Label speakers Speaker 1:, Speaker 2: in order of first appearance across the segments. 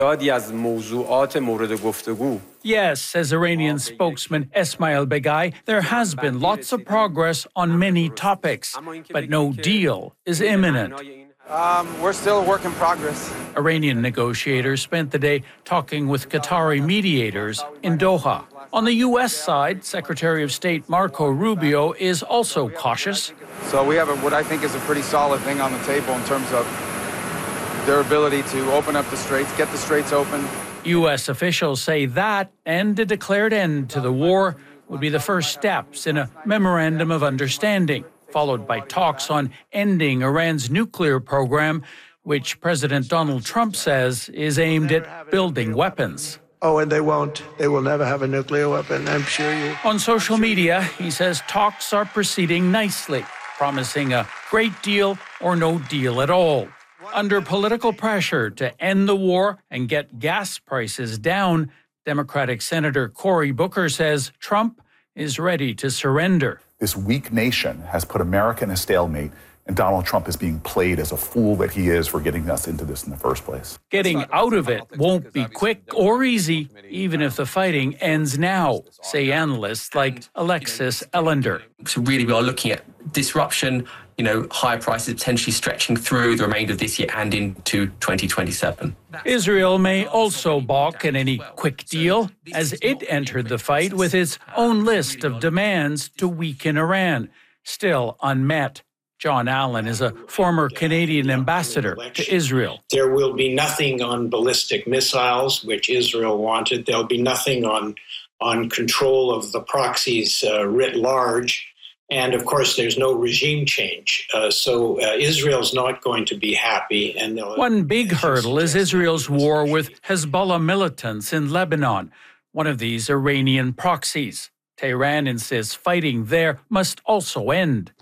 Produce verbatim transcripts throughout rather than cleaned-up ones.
Speaker 1: Yes, says Iranian spokesman Esmail Begai, there has been lots of progress on many topics, but no deal is imminent.
Speaker 2: Um, we're still a work in progress.
Speaker 1: Iranian negotiators spent the day talking with Qatari mediators in Doha. On the U S side, Secretary of State Marco Rubio is also cautious.
Speaker 2: So we have a, what I think is a pretty solid thing on the table in terms of their ability to open up the straits, get the straits open.
Speaker 1: U S officials say that and a declared end to the war would be the first steps in a memorandum of understanding, followed by talks on ending Iran's nuclear program, which President Donald Trump says is aimed at building weapons.
Speaker 3: Oh, and they won't. They will never have a nuclear weapon, I'm sure you.
Speaker 1: On social media, he says talks are proceeding nicely, promising a great deal or no deal at all. Under political pressure to end the war and get gas prices down, Democratic Senator Cory Booker says Trump is ready to surrender.
Speaker 4: This weak nation has put America in a stalemate, and Donald Trump is being played as a fool that he is for getting us into this in the first place.
Speaker 1: Getting out of it won't be quick or easy, even if the fighting ends now, say analysts like Alexis Ellender.
Speaker 5: So really we are looking at disruption, you know, higher prices potentially stretching through the remainder of this year and into twenty twenty-seven.
Speaker 1: Israel may also balk at any quick deal, as it entered the fight with its own list of demands to weaken Iran, still unmet. John Allen is a former Canadian ambassador to Israel.
Speaker 6: There will be nothing on ballistic missiles, which Israel wanted. There'll be nothing on, on control of the proxies uh, writ large. And, of course, there's no regime change. Uh, so uh, Israel's not going to be happy. And
Speaker 1: one big hurdle is Israel's war with Hezbollah militants in Lebanon, one of these Iranian proxies. Tehran insists fighting there must also end.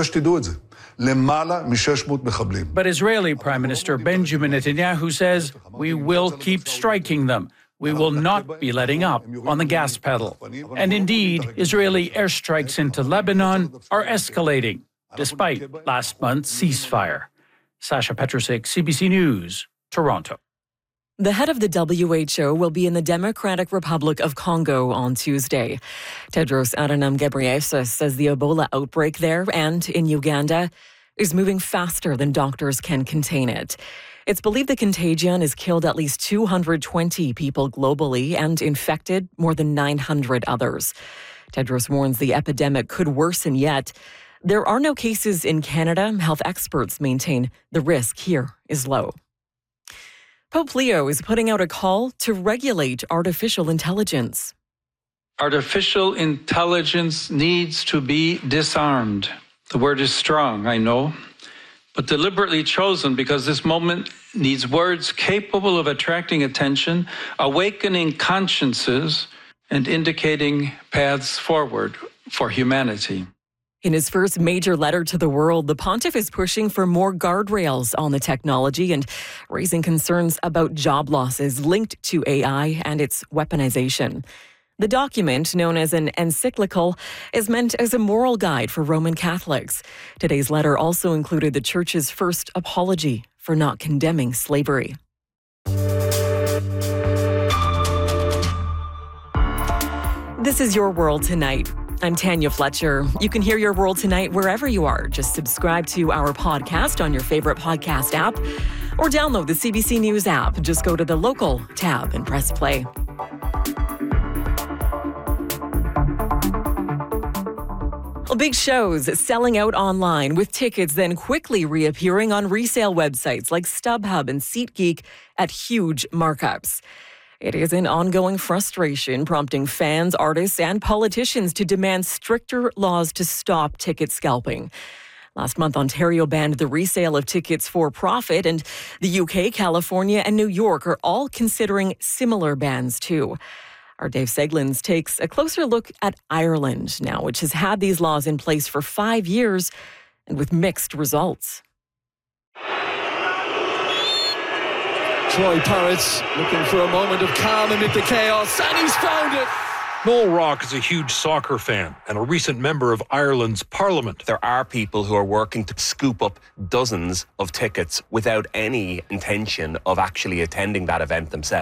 Speaker 1: But Israeli Prime Minister Benjamin Netanyahu says, we will keep striking them. We will not be letting up on the gas pedal. And indeed, Israeli airstrikes into Lebanon are escalating, despite last month's ceasefire. Sasha Petrusik, C B C News, Toronto.
Speaker 7: The head of the W H O will be in the Democratic Republic of Congo on Tuesday. Tedros Adhanom Ghebreyesus says the Ebola outbreak there and in Uganda is moving faster than doctors can contain it. It's believed the contagion has killed at least two hundred twenty people globally and infected more than nine hundred others. Tedros warns the epidemic could worsen yet. There are no cases in Canada. Health experts maintain the risk here is low. Pope Leo is putting out a call to regulate artificial intelligence.
Speaker 8: Artificial intelligence needs to be disarmed. The word is strong, I know, but deliberately chosen because this moment needs words capable of attracting attention, awakening consciences, and indicating paths forward for humanity.
Speaker 7: In his first major letter to the world, the pontiff is pushing for more guardrails on the technology and raising concerns about job losses linked to A I and its weaponization. The document, known as an encyclical, is meant as a moral guide for Roman Catholics. Today's letter also included the Church's first apology for not condemning slavery. This is Your World Tonight. I'm Tanya Fletcher. You can hear Your World Tonight wherever you are. Just subscribe to our podcast on your favorite podcast app or download the C B C News app. Just go to the local tab and press play. Well, big shows selling out online with tickets then quickly reappearing on resale websites like StubHub and SeatGeek at huge markups. It is an ongoing frustration, prompting fans, artists, and politicians to demand stricter laws to stop ticket scalping. Last month, Ontario banned the resale of tickets for profit, and the U K, California, and New York are all considering similar bans too. Our Dave Seglins takes a closer look at Ireland now, which has had these laws in place for five years and with mixed results.
Speaker 9: Troy Parrott looking for a moment of calm amid the chaos, and he's found it!
Speaker 10: Noel Rock is a huge soccer fan and a recent member of Ireland's Parliament.
Speaker 11: There are people who are working to scoop up dozens of tickets without any intention of actually attending that event themselves.